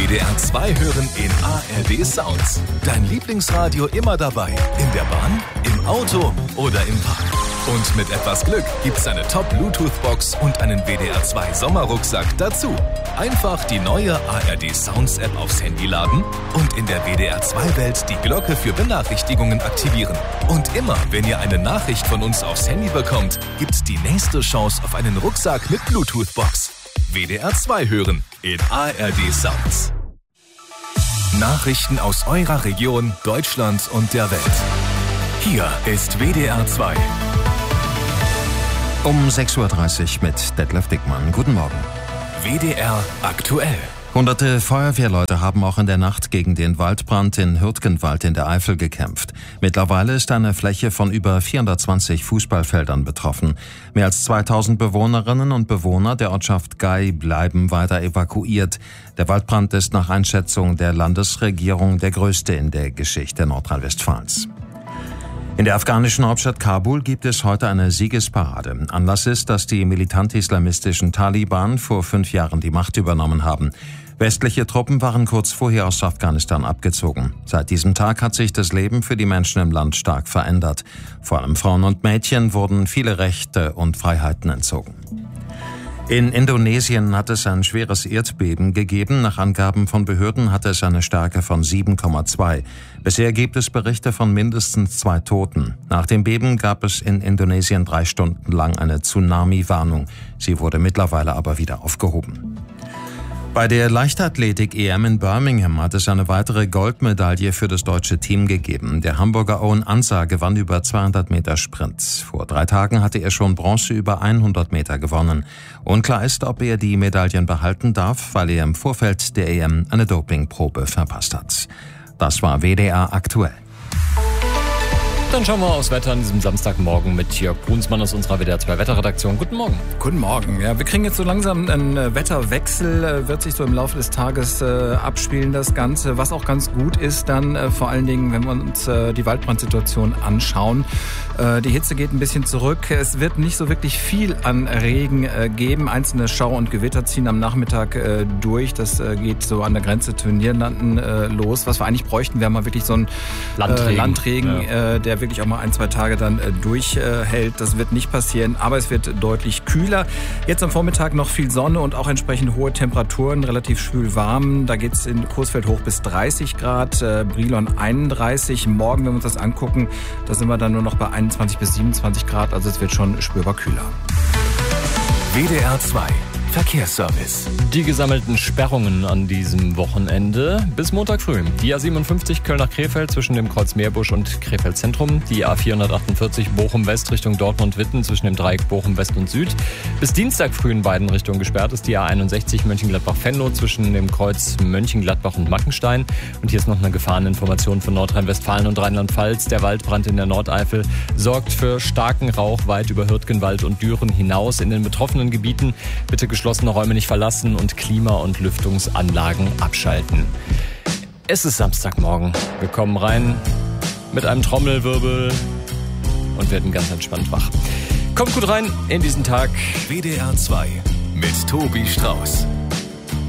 WDR 2 hören in ARD Sounds. Dein Lieblingsradio immer dabei. In der Bahn, im Auto oder im Park. Und mit etwas Glück gibt's eine Top-Bluetooth-Box und einen WDR 2 Sommerrucksack dazu. Einfach die neue ARD Sounds App aufs Handy laden und in der WDR 2 Welt die Glocke für Benachrichtigungen aktivieren. Und immer, wenn ihr eine Nachricht von uns aufs Handy bekommt, gibt's die nächste Chance auf einen Rucksack mit Bluetooth-Box. WDR 2 hören in ARD Sounds. Nachrichten aus eurer Region, Deutschland und der Welt. Hier ist WDR 2. Um 6.30 Uhr mit Detlef Dickmann. Guten Morgen. WDR aktuell. Hunderte Feuerwehrleute haben auch in der Nacht gegen den Waldbrand in Hürtgenwald in der Eifel gekämpft. Mittlerweile ist eine Fläche von über 420 Fußballfeldern betroffen. Mehr als 2000 Bewohnerinnen und Bewohner der Ortschaft Gay bleiben weiter evakuiert. Der Waldbrand ist nach Einschätzung der Landesregierung der größte in der Geschichte Nordrhein-Westfalens. In der afghanischen Hauptstadt Kabul gibt es heute eine Siegesparade. Anlass ist, dass die militant-islamistischen Taliban vor 5 Jahren die Macht übernommen haben. Westliche Truppen waren kurz vorher aus Afghanistan abgezogen. Seit diesem Tag hat sich das Leben für die Menschen im Land stark verändert. Vor allem Frauen und Mädchen wurden viele Rechte und Freiheiten entzogen. In Indonesien hat es ein schweres Erdbeben gegeben. Nach Angaben von Behörden hatte es eine Stärke von 7,2. Bisher gibt es Berichte von mindestens 2 Toten. Nach dem Beben gab es in Indonesien 3 Stunden lang eine Tsunami-Warnung. Sie wurde mittlerweile aber wieder aufgehoben. Bei der Leichtathletik-EM in Birmingham hat es eine weitere Goldmedaille für das deutsche Team gegeben. Der Hamburger Owen Ansah gewann über 200 Meter Sprint. Vor 3 Tagen hatte er schon Bronze über 100 Meter gewonnen. Unklar ist, ob er die Medaillen behalten darf, weil er im Vorfeld der EM eine Dopingprobe verpasst hat. Das war WDR aktuell. Dann schauen wir aufs Wetter an diesem Samstagmorgen mit Jörg Brunsmann aus unserer WDR 2 Wetterredaktion. Guten Morgen. Guten Morgen. Ja, wir kriegen jetzt so langsam einen Wetterwechsel, wird sich so im Laufe des Tages abspielen, das Ganze. Was auch ganz gut ist dann, vor allen Dingen, wenn wir uns die Waldbrandsituation anschauen. Die Hitze geht ein bisschen zurück. Es wird nicht so wirklich viel an Regen geben. Einzelne Schauer und Gewitter ziehen am Nachmittag durch. Das geht so an der Grenze zu den Niederlanden los. Was wir eigentlich bräuchten, wäre mal wirklich so ein Landregen, der wirklich auch mal 1-2 Tage dann durchhält. Das wird nicht passieren, aber es wird deutlich kühler. Jetzt am Vormittag noch viel Sonne und auch entsprechend hohe Temperaturen, relativ schwül warm. Da geht es in Coesfeld hoch bis 30 Grad, Brilon 31. Morgen, wenn wir uns das angucken, da sind wir dann nur noch bei 21 bis 27 Grad, also es wird schon spürbar kühler. WDR 2 Verkehrsservice. Die gesammelten Sperrungen an diesem Wochenende bis Montag früh. Die A57 Köln nach Krefeld zwischen dem Kreuz Meerbusch und Krefeld Zentrum. Die A448 Bochum West Richtung Dortmund-Witten zwischen dem Dreieck Bochum West und Süd. Bis Dienstag früh in beiden Richtungen gesperrt ist die A61 Mönchengladbach-Venlo zwischen dem Kreuz Mönchengladbach und Mackenstein. Und hier ist noch eine Gefahreninformation von Nordrhein-Westfalen und Rheinland-Pfalz. Der Waldbrand in der Nordeifel sorgt für starken Rauch weit über Hürtgenwald und Düren hinaus. In den betroffenen Gebieten bitte geschlossene Räume nicht verlassen und Klima- und Lüftungsanlagen abschalten. Es ist Samstagmorgen. Wir kommen rein mit einem Trommelwirbel und werden ganz entspannt wach. Kommt gut rein in diesen Tag. WDR 2 mit Tobi Strauß.